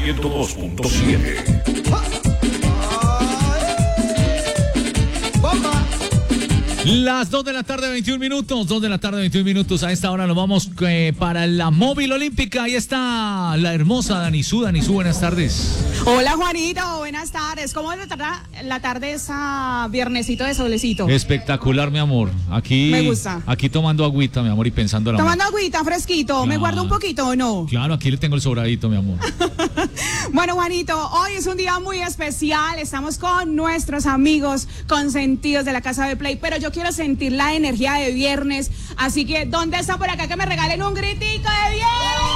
102.7. Las 2 de la tarde, 21 minutos. 2 de la tarde, 21 minutos. A esta hora nos vamos para la móvil olímpica. Ahí está la hermosa Danizú. Danizú, buenas tardes. Hola, Juanito. Buenas tardes. ¿Cómo la tarde esa viernesito de solecito? Espectacular, mi amor. Aquí, me gusta. Aquí tomando agüita, mi amor, y pensando en la tomando agüita, fresquito. Claro. ¿Me guardo un poquito o no? Claro, aquí le tengo el sobradito, mi amor. Bueno, Juanito, hoy es un día muy especial. Estamos con nuestros amigos consentidos de la Casa de Play, pero yo quiero sentir la energía de viernes. Así que, ¿dónde está por acá que me regalen un gritico de viernes?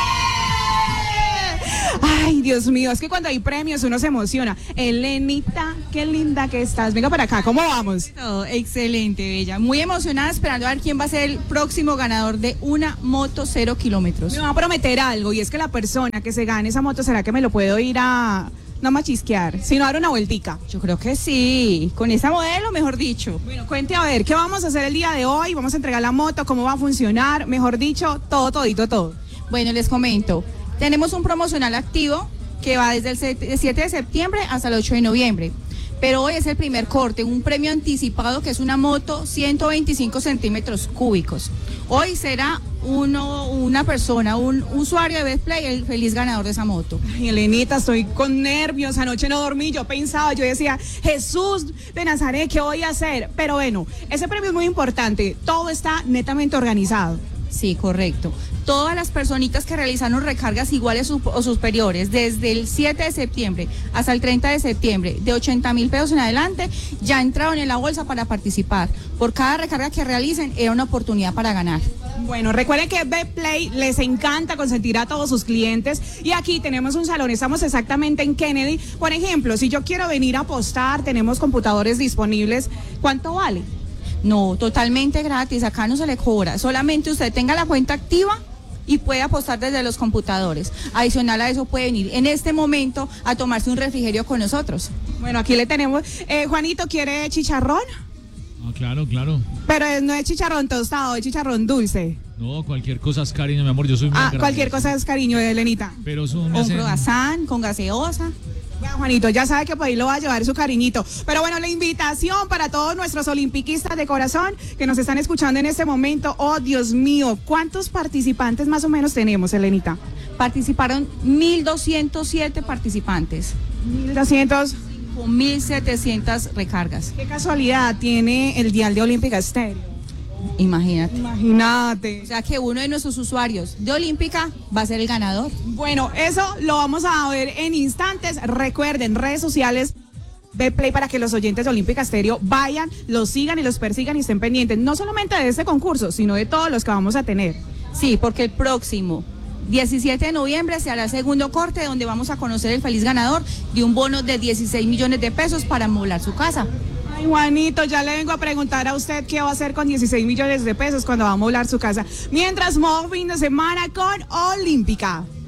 Ay, Dios mío, es que cuando hay premios uno se emociona. Elenita, qué linda que estás. Venga para acá, ¿cómo vamos? Todo excelente, bella. Muy emocionada esperando a ver quién va a ser el próximo ganador de una moto 0 kilómetros. Me va a prometer algo, y es que la persona que se gane esa moto, ¿será que me lo puedo ir a... no machisquear, sino dar una vueltica? Yo creo que sí, con esa modelo, mejor dicho. Bueno, cuente a ver, ¿qué vamos a hacer el día de hoy? Vamos a entregar la moto, ¿cómo va a funcionar? Mejor dicho, todo. Bueno, les comento, tenemos un promocional activo que va desde el 7 de septiembre hasta el 8 de noviembre. Pero hoy es el primer corte, un premio anticipado que es una moto 125 centímetros cúbicos. Hoy será una persona, un usuario de Betplay, el feliz ganador de esa moto. Ay, Elenita, estoy con nervios, anoche no dormí, yo decía, Jesús de Nazaret, ¿qué voy a hacer? Pero bueno, ese premio es muy importante, todo está netamente organizado. Sí, correcto. Todas las personitas que realizaron recargas iguales o superiores desde el 7 de septiembre hasta el 30 de septiembre de 80,000 pesos en adelante ya entraron en la bolsa para participar. Por cada recarga que realicen era una oportunidad para ganar. Bueno, recuerden que Betplay les encanta consentir a todos sus clientes y aquí tenemos un salón, estamos exactamente en Kennedy. Por ejemplo, si yo quiero venir a apostar, tenemos computadores disponibles. ¿Cuánto vale? No, totalmente gratis, acá no se le cobra, solamente usted tenga la cuenta activa y puede apostar desde los computadores. Adicional a eso puede venir en este momento a tomarse un refrigerio con nosotros. Bueno, aquí le tenemos, Juanito, ¿quiere chicharrón? Ah, claro. Pero no es chicharrón tostado, es chicharrón dulce. No, cualquier cosa es cariño, mi amor, yo soy muy grande. Cualquier cosa es cariño, Elenita. Pero eso un croissant con gaseosa. Bueno, Juanito, ya sabe que por ahí lo va a llevar su cariñito. Pero bueno, la invitación para todos nuestros olimpiquistas de corazón que nos están escuchando en este momento. Oh, Dios mío, ¿cuántos participantes más o menos tenemos, Elenita? Participaron 1,207 participantes. 1,200. Con 1,700 recargas. Qué casualidad tiene el dial de Olímpica Estéreo. Imagínate. O sea que uno de nuestros usuarios de Olímpica va a ser el ganador. Bueno, eso lo vamos a ver en instantes. Recuerden, redes sociales Betplay para que los oyentes de Olímpica Estéreo vayan, los sigan y los persigan y estén pendientes, no solamente de este concurso, sino de todos los que vamos a tener. Sí, porque el próximo 17 de noviembre se hará el segundo corte donde vamos a conocer el feliz ganador de un bono de 16 millones de pesos para amoblar su casa. Ay, Juanito, ya le vengo a preguntar a usted qué va a hacer con 16 millones de pesos cuando va a amoblar su casa. Mientras, modo fin de semana con Olímpica.